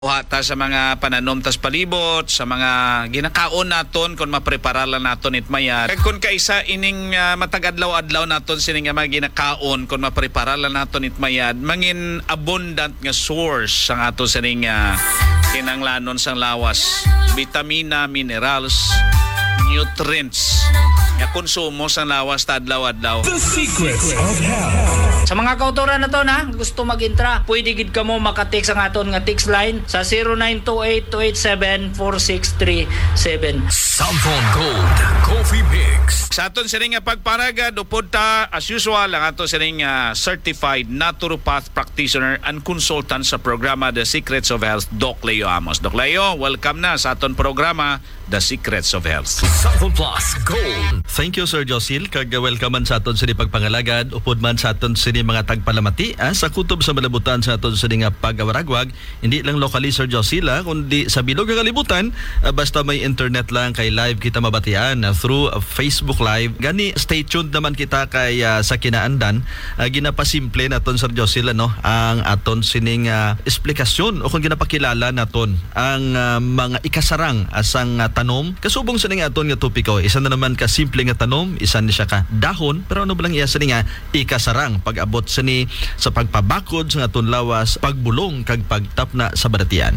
ta sa mga pananom tas palibot, sa mga ginakaon naton kung mapreparalan naton itmayat. Kag kung kaisa ining matag-adlaw-adlaw naton sining mga ginakaon kung mapreparalan naton itmayat, mangin abundant nga source ang ato sining kinanglanon sang lawas, vitamina, minerals, nutrients nga konsumo sang lawas ta adlaw-adlaw. The Secrets of Health. Sa mga kauturan na to na gusto mag-intra, pwede gid kamo maka-text ang aton nga text line sa 0928-287-4637. Samphon Gold Coffee Mix. Sa aton sining pagparagad upod ta as usual ang ato sining certified naturopath practitioner and consultant sa programa The Secrets of Health, Doc Leo Amos. Doc Leo, welcome na sa aton programa The Secrets of Health. Samphon Plus Gold. Thank you Sir Josil, kag welcome man sa aton sini pagpangalagad upod man sa aton sini mga tagpalamati sa kutob sa malabutan sa aton sini nga pagawaragwag, hindi lang locally Sir Josil kundi sa bilog nga kalibutan, basta may internet lang kay live kita mabatian through Facebook Live. Gani stay tuned naman kita kay sa kinaandan, ginapasimple naton Sir Josil ang aton sining esplikasyon o kung ginapakilala naton ang mga ikasarang asang tanom kasubong sa ning aton nga topiko. Isa na naman ka simple nga tanom, isa ni siya ka dahon, pero ano ba lang iya sa nga ikasarang pag-abot sa ni sa pagpabakod sa aton lawas, pagbulong kag pagtapna sa baratian.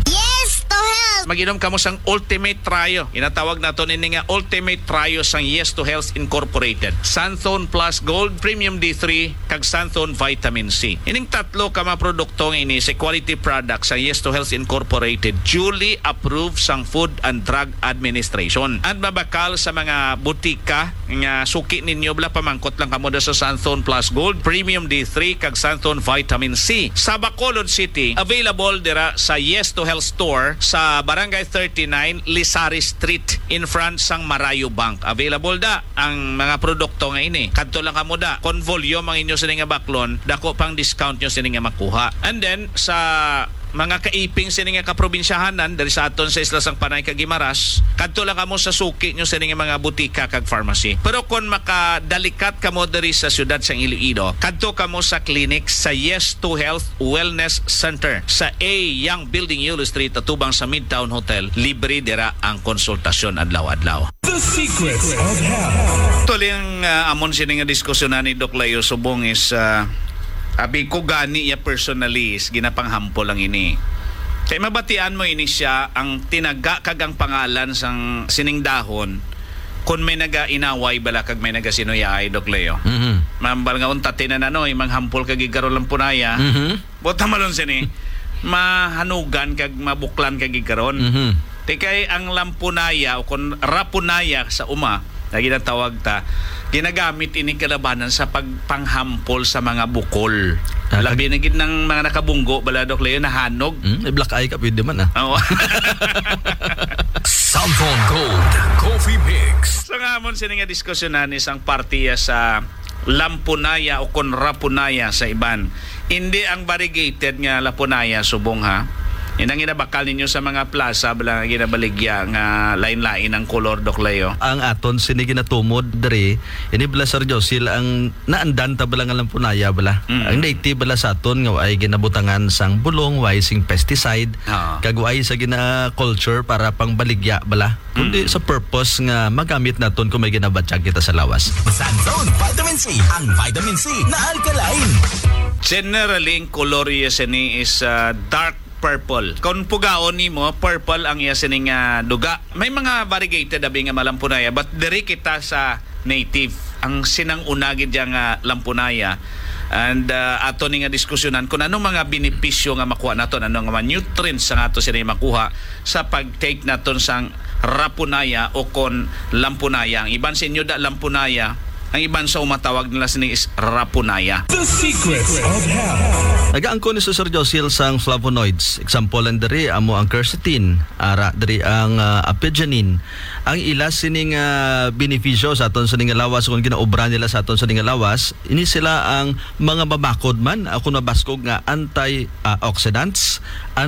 Mag-inom kamo sang Ultimate Trio. Inatawag nato ini nga Ultimate Trio sang Yes to Health Incorporated. Santhone Plus Gold, Premium D3, kag Santhone Vitamin C. Ining tatlo ka mga produkto ini sa quality product sang Yes to Health Incorporated, duly approved sang Food and Drug Administration. At mabakal sa mga butika nga suki ninyo bala pamangkot lang kamo sa Santhone Plus Gold, Premium D3, kag Santhone Vitamin C. Sa Bacolod City, available dira sa Yes to Health Store sa Barangay 39, Lisari Street, in front sang Marayo Bank. Available da ang mga produkto nga ini. Kadto lang kamo da. Kon volume ang inyo sining nga baklon, dako pang discount nyo sining nga makuha. And then sa mga kaiping sining nga kaprobinsyahanan dari sa aton sa Isla Sang Panay kag Guimaras, kadto lang kamo sa suki nyo sining nga mga butika kag pharmacy. Pero kon makadalikat kamo diri sa syudad sang Iloilo, kadto kamo sa clinic sa Yes to Health Wellness Center sa A Young Building, Yulo Street, atubang sa Midtown Hotel. Libre dira ang konsultasyon adlaw-adlaw. The Secrets of Health. Tuling amon sining nga diskusyonan ni Doc Leo Subong is abi ko gani ya personally is ginapanghampo lang ini. Kay mabatian mo ini siya ang tinaga kag ang pangalan sang sining dahon kun may naga-inaway bala kag may naga-sinuyay Doc Leo. Mambal nga unta tinan manghampol kag igaro lang punaya. Bota malon sini mahanugan kag mabuklan kag igaron. Kay ang lampunaya o kun rapunaya sa uma na ginatawag ta, ginagamit ini kalabanan sa pagpanghampol sa mga bukol. Labi na gid ng mga nakabunggo bala Doc Leo nahanog. Black eye ka pwede man Oo. Samphon Gold Coffee Mix. So nga amon sini nga diskusyonan isang partiya sa lampunaya o kon rapunaya sa iban. Hindi ang variegated nga lapunaya subong ha. Inang ginabakal ninyo sa mga plaza bala nga ginabaligya nga lain-lain ang kolor Doc Leo. Ang aton sini ginatumod diri ini bala Sir Josil ang naandan ta bala nga lampunaya bala. Ang native bala sa aton nga ay ginabutangan sang bulong, way sing pesticide, kag way sa gina culture para pangbaligya bala. Kundi sa purpose nga magamit naton kung may ginabatyag kita sa lawas. Santhone Vitamin C. Ang Vitamin C na alkaline. Generally, ang kolor ni is dark purple. Kung pugaon nimo, purple ang iya sining duga. May mga variegated abi nga malampunaya, but diri kita sa native ang sinang unagid yang lampunaya. And ato ni nga diskusyonan kung anong mga benepisyo nga makuha naton, anong mga nutrients nga ato sini makuha sa pag-take naton sang rapunaya o kon lampunaya. Ang iban sa inyo da lampunaya, ang iban sa umatawag nila sini is rapunaya. The Secrets of Health. Nagaangko ni Sir Josil sang flavonoids. Example lang diri amo ang quercetin, ara diri ang apigenin. Ang ila sining benepisyo sa aton sa lawas kung ginaobra nila sa aton sa lawas, ini sila ang mga babakod man ako nabaskog nga antioxidants,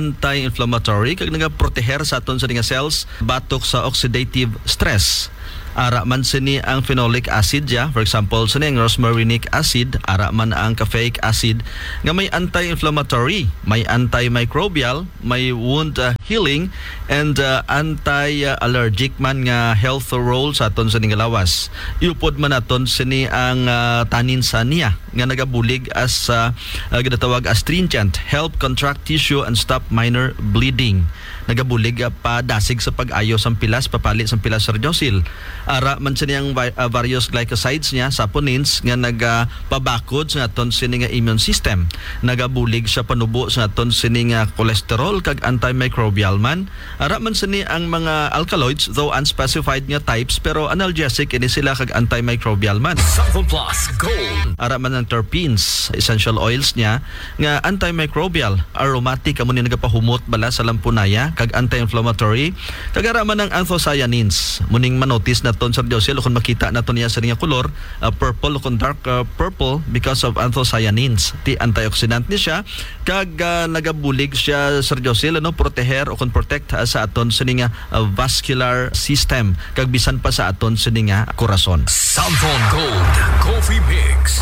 anti-inflammatory kag nagaproteher sa aton sa cells batok sa oxidative stress. Ara man sini ang phenolic acid ya, for example sini ang rosmarinic acid, ara man ang caffeic acid nga may anti-inflammatory, may antimicrobial, may wound healing and anti-allergic man nga health role sa aton sa lawas. Iupod man aton sini ang tanin sa niya nga nagabulig as ginatawag astringent, help contract tissue and stop minor bleeding. Nagabulig pa dasig sa pag-ayo sa pilas, papali sa pilas Sardiosil. Ara man siniyang various glycosides niya, saponins nga nagpabakod sa aton sini nga immune system. Nagabulig sa panubo sa aton sini nga cholesterol kag antimicrobial man. Ara man sini ang mga alkaloids, though unspecified nga types, pero analgesic ini sila kag antimicrobial man. Santon Plus Gold. Ara man ang terpenes, essential oils niya nga antimicrobial, aromatic amo ni nagapahumot bala sa lampunaya kag anti-inflammatory. Kag ara man ang anthocyanins. Muning manotice naton sa Diosel kung makita naton niya sa nga kolor, purple o dark purple because of anthocyanins. Ti antioxidant ni siya kag nagabulig siya sa Diosel proteher o protect sa aton sa nga vascular system kag bisan pa sa aton sa nga korason. Santon Gold Coffee Mix.